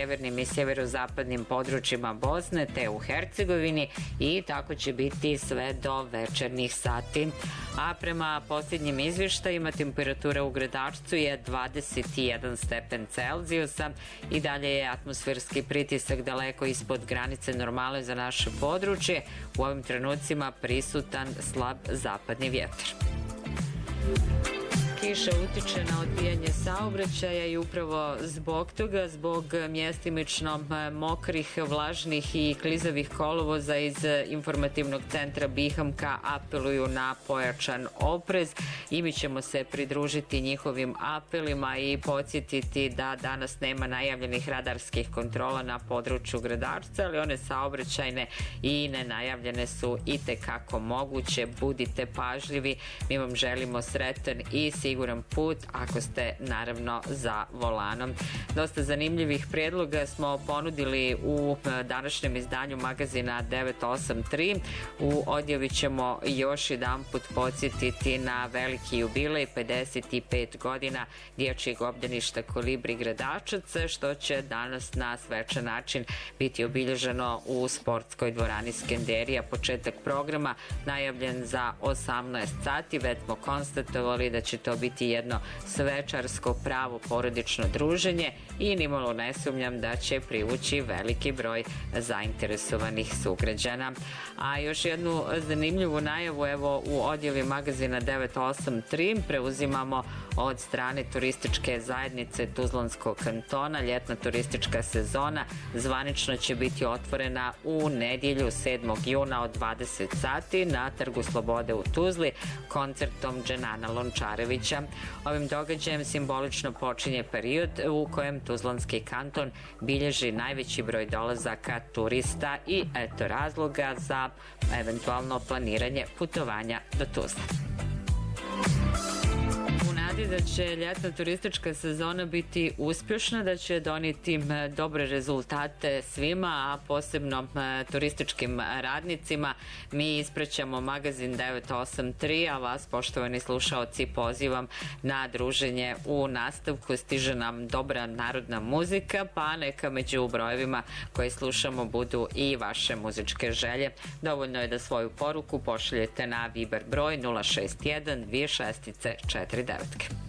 sjevernim i sjeverozapadnim područjima Bosne te u Hercegovini i tako će biti sve do večernjih sati. A prema posljednjim izvještajima temperatura u Gradačcu je 21 stepen Celzijusa i dalje je atmosferski pritisak daleko ispod granice normale za naše područje. U ovim trenucima prisutan slab zapadni vjetar. Kiša utiče na odvijanje saobraćaja i upravo zbog toga, zbog mjestimično mokrih, vlažnih i klizavih kolovoza iz informativnog centra Bihamka apeluju na pojačan oprez i mi ćemo se pridružiti njihovim apelima i podsjetiti da danas nema najavljenih radarskih kontrola na području Gradačca, ali one saobraćajne i nenajavljene su itekako moguće. Budite pažljivi, mi vam želimo sretan i siguran put ako ste naravno za volanom. Dosta zanimljivih prijedloga smo ponudili u današnjem izdanju magazina 983. U odjavi ćemo još jedan put podsjetiti na veliki jubilej 55 godina dječjeg obdaništa Kolibri Gradačac, što će danas na svečan način biti obilježeno u sportskoj dvorani Skenderija. Početak programa najavljen za 18 sati, već smo konstatovali da će to biti jedno svečarsko pravo porodično druženje i nimalo ne sumnjam da će privući veliki broj zainteresovanih sugrađana. A još jednu zanimljivu najavu evo u odjavi magazina 983 preuzimamo od strane turističke zajednice Tuzlanskog kantona. Ljetna turistička sezona zvanično će biti otvorena u nedjelju 7. juna od 20 sati na Trgu Slobode u Tuzli koncertom Dženana Lončarevića. Ovim događajem simbolično počinje period u kojem Tuzlanski kanton bilježi najveći broj dolazaka turista i eto razloga za eventualno planiranje putovanja do Tuzle. Da će ljetna turistička sezona biti uspješna, da će donijeti dobre rezultate svima, a posebno turističkim radnicima. Mi ispraćamo magazin 983, a vas, poštovani slušaoci, pozivam na druženje u nastavku. Stiže nam dobra narodna muzika, pa neka među brojevima koje slušamo budu i vaše muzičke želje. Dovoljno je da svoju poruku pošaljete na Viber broj 061 26 49.